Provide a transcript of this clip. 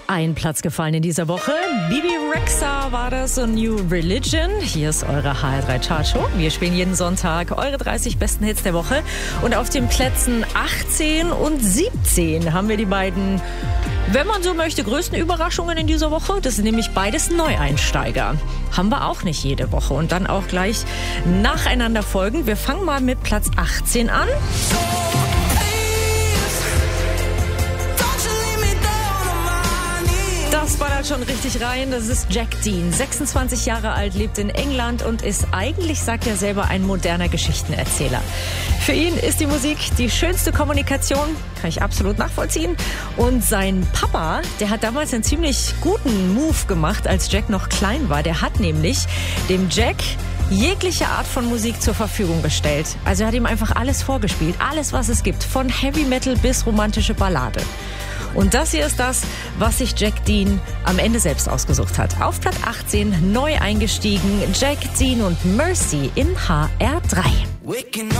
Ein Platz gefallen in dieser Woche. Bebe Rexha war das und New Religion. Hier ist eure HR3 Chartshow. Wir spielen jeden Sonntag eure 30 besten Hits der Woche. Und auf den Plätzen 18 und 17 haben wir die beiden, wenn man so möchte, größten Überraschungen in dieser Woche. Das sind nämlich beides Neueinsteiger. Haben wir auch nicht jede Woche. Und dann auch gleich nacheinander folgen. Wir fangen mal mit Platz 18 an. Das ballert schon richtig rein. Das ist Jack Dean. 26 Jahre alt, lebt in England und ist eigentlich, sagt er selber, ein moderner Geschichtenerzähler. Für ihn ist die Musik die schönste Kommunikation. Kann ich absolut nachvollziehen. Und sein Papa, der hat damals einen ziemlich guten Move gemacht, als Jack noch klein war. Der hat nämlich dem Jack jegliche Art von Musik zur Verfügung gestellt. Also er hat ihm einfach alles vorgespielt. Alles, was es gibt. Von Heavy Metal bis romantische Ballade. Und das hier ist das, was sich Jack Dean am Ende selbst ausgesucht hat. Auf Platz 18 neu eingestiegen, Jack Dean und Mercy in HR3.